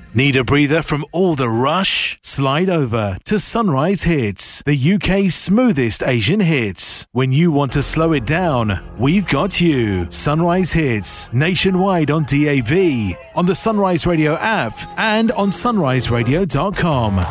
Need a breather from all the rush? Slide over to Sunrise Hits, the UK's smoothest Asian hits. When you want to slow it down, we've got you. Sunrise Hits, nationwide on DAB, on the Sunrise Radio app, and on sunriseradio.com.